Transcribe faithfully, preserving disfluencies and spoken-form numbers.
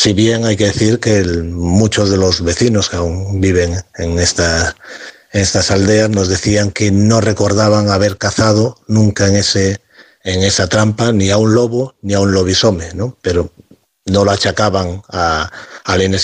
Si bien hay que decir que el, muchos de los vecinos que aún viven en, esta, en estas aldeas nos decían que no recordaban haber cazado nunca en, ese, en esa trampa ni a un lobo ni a un lobisome, ¿no? Pero no lo achacaban a, a la